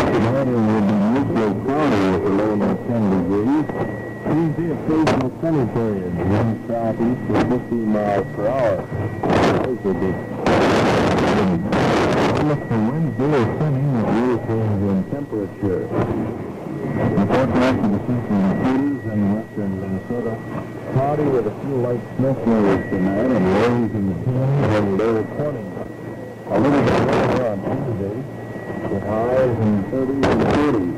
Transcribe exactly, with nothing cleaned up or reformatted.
Tonight it will be neutral cloudy with a low of ten degrees. Tuesday, occasional sunny periods. Wind southeast at fifteen miles per hour. Those will be. Look for Wednesday or sunny with little change in temperature. The forecast of the central Dakotas and western Minnesota. Cloudy with a few light snow flurries tonight and lows in the teens and low twenties. A little bit warmer on Tuesday with highs in the thirties and forties.